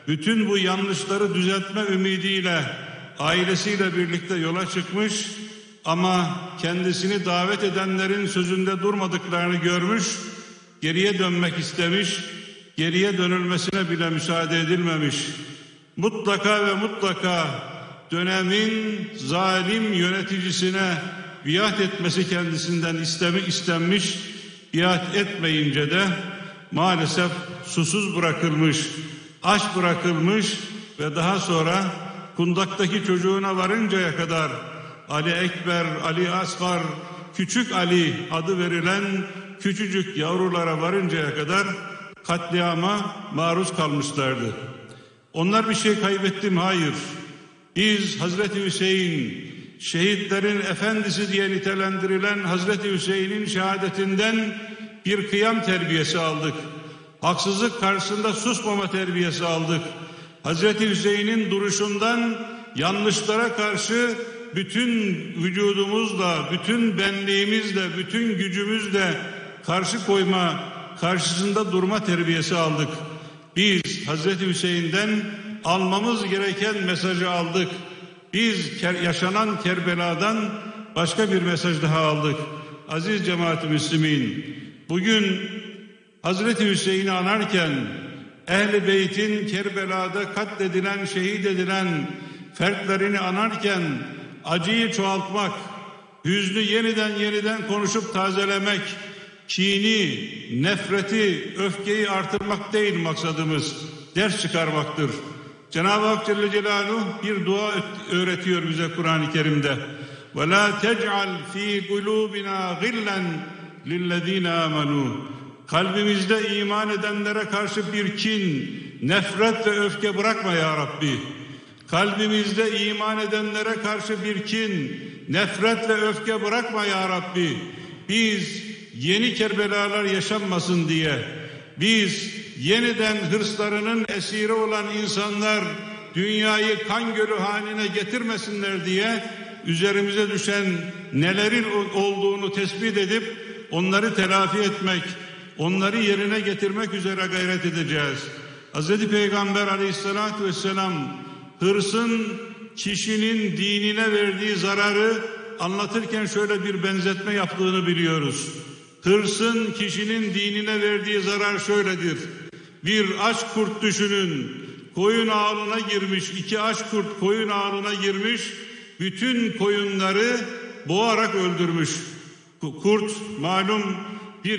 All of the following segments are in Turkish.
bütün bu yanlışları düzeltme ümidiyle ailesiyle birlikte yola çıkmış ama kendisini davet edenlerin sözünde durmadıklarını görmüş, geriye dönmek istemiş, geriye dönülmesine bile müsaade edilmemiş. Mutlaka ve mutlaka dönemin zalim yöneticisine biat etmesi kendisinden istenmiş, biat etmeyince de maalesef susuz bırakılmış, aç bırakılmış ve daha sonra kundaktaki çocuğuna varıncaya kadar Ali Ekber, Ali Asgar, Küçük Ali adı verilen küçücük yavrulara varıncaya kadar katliama maruz kalmışlardı. Onlar bir şey kaybetti mi? Hayır. Biz Hazreti Hüseyin, şehitlerin efendisi diye nitelendirilen Hazreti Hüseyin'in şehadetinden bir kıyam terbiyesi aldık. Haksızlık karşısında susmama terbiyesi aldık. Hazreti Hüseyin'in duruşundan yanlışlara karşı bütün vücudumuzla, bütün benliğimizle, bütün gücümüzle karşı koyma, karşısında durma terbiyesi aldık. Biz Hazreti Hüseyin'den almamız gereken mesajı aldık. Biz yaşanan Kerbela'dan başka bir mesaj daha aldık. Aziz cemaat-i Müslümin, bugün Hazreti Hüseyin'i anarken Ehl-i Beyt'in Kerbela'da katledilen, şehit edilen fertlerini anarken acıyı çoğaltmak, hüznü yeniden konuşup tazelemek, kini, nefreti, öfkeyi artırmak değil maksadımız, ders çıkarmaktır. Cenab-ı Hak Celle Celaluhu bir dua öğretiyor bize Kur'an-ı Kerim'de. وَلَا تَجْعَلْ ف۪ي قُلُوبِنَا غِلًّا لِلَّذ۪ينَ آمَنُوا Kalbimizde iman edenlere karşı bir kin, nefret ve öfke bırakma ya Rabbi. Kalbimizde iman edenlere karşı bir kin, nefret ve öfke bırakma ya Rabbi. Biz yeni Kerbelalar yaşanmasın diye, biz yeniden hırslarının esiri olan insanlar dünyayı kan gölü haline getirmesinler diye üzerimize düşen nelerin olduğunu tespit edip onları telafi etmek, onları yerine getirmek üzere gayret edeceğiz. Hz. Peygamber aleyhissalatü vesselam hırsın kişinin dinine verdiği zararı anlatırken şöyle bir benzetme yaptığını biliyoruz. Hırsın kişinin dinine verdiği zarar şöyledir. Bir aç kurt düşünün. Koyun ağına girmiş, iki aç kurt koyun ağına girmiş, bütün koyunları boğarak öldürmüş. Kurt malum bir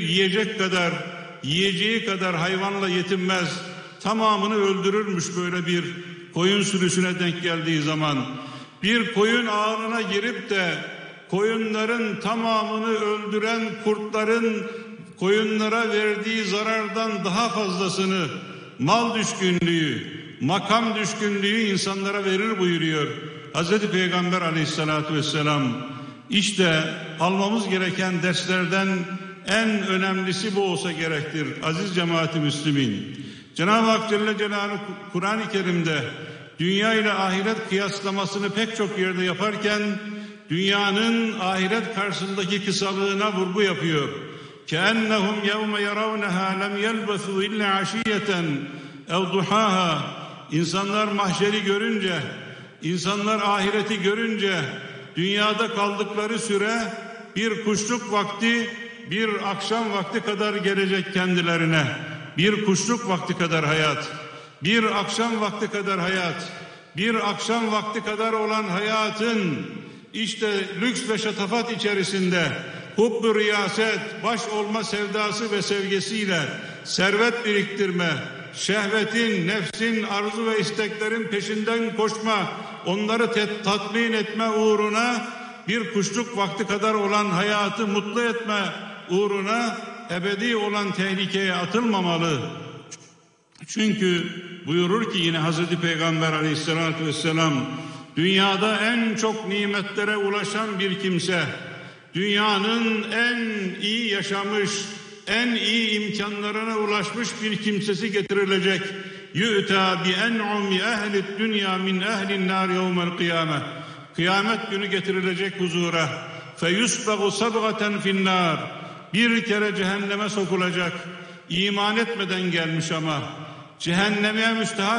yiyeceği kadar hayvanla yetinmez. Tamamını öldürürmüş böyle bir koyun sürüsüne denk geldiği zaman. Bir koyun ağına girip de koyunların tamamını öldüren kurtların koyunlara verdiği zarardan daha fazlasını mal düşkünlüğü, makam düşkünlüğü insanlara verir buyuruyor Hazreti Peygamber aleyhissalatü vesselam. İşte almamız gereken derslerden en önemlisi bu olsa gerektir aziz cemaat-i Müslümin. Cenab-ı Hak Celle Celaluhu Kur'an-ı Kerim'de dünya ile ahiret kıyaslamasını pek çok yerde yaparken dünyanın ahiret karşısındaki kısalığına vurgu yapıyor. كَأَنَّهُمْ يَوْمَ يَرَوْنَهَا لَمْ يَلْبَثُوا إِلَّا عَشِيَّةً اَوْ ضُحَاهَا İnsanlar mahşeri görünce, insanlar ahireti görünce dünyada kaldıkları süre bir kuşluk vakti, bir akşam vakti kadar gelecek kendilerine. Bir kuşluk vakti kadar hayat, bir akşam vakti kadar hayat, bir akşam vakti kadar olan hayatın işte lüks ve şatafat içerisinde hub-ı riyaset, baş olma sevdası ve sevgisiyle servet biriktirme, şehvetin, nefsin, arzu ve isteklerin peşinden koşma, onları tatmin etme uğruna bir kuşluk vakti kadar olan hayatı mutlu etme uğruna ebedi olan tehlikeye atılmamalı. Çünkü buyurur ki yine Hazreti Peygamber aleyhissalatü vesselam, dünyada en çok nimetlere ulaşan bir kimse, dünyanın en iyi yaşamış, en iyi imkanlarına ulaşmış bir kimsesi getirilecek. Yu'ta bi en'umi ehli dünya min ehlin nar yevmel kıyame. Kıyamet günü getirilecek huzura. Feyusbagu sabgaten finnar. Bir kere cehenneme sokulacak. İman etmeden gelmiş ama cehenneme müstehak